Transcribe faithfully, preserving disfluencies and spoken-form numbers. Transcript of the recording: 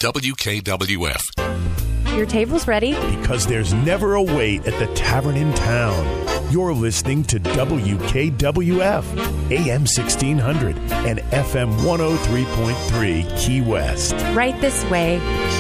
W K W F. Your table's ready. Because there's never a wait at the tavern in town. You're listening to W K W F, A M sixteen hundred and F M one oh three point three Key West. Right this way.